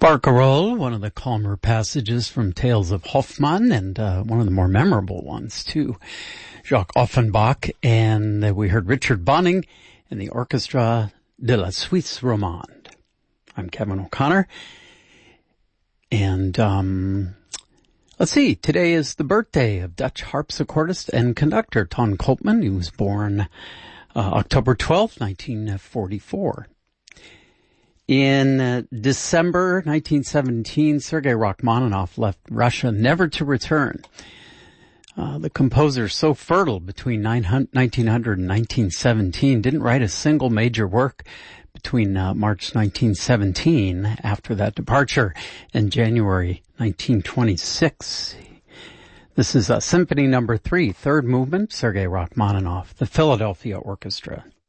Barcarolle, one of the calmer passages from Tales of Hoffmann, and one of the more memorable ones, too. Jacques Offenbach, and we heard Richard Bonning and the Orchestra de la Suisse Romande. I'm Kevin O'Connor, and let's see, today is the birthday of Dutch harpsichordist and conductor Ton Koopman. He was born October 12th, 1944. In December 1917, Sergei Rachmaninoff left Russia never to return. The composer, so fertile between 1900 and 1917, didn't write a single major work between March 1917, after that departure, and January 1926. This is Symphony No. 3, third movement, Sergei Rachmaninoff, the Philadelphia Orchestra.